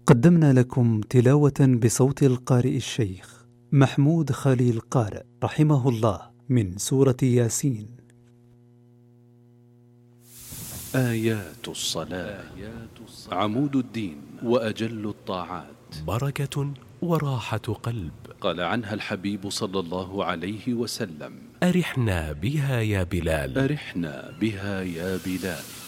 قدمنا لكم تلاوة بصوت القارئ الشيخ محمود خليل قارئ رحمه الله من سورة ياسين. آيات الصلاة عمود الدين وأجل الطاعات، بركة وراحة قلب. قال عنها الحبيب صلى الله عليه وسلم: أرحنا بها يا بلال، أرحنا بها يا بلال.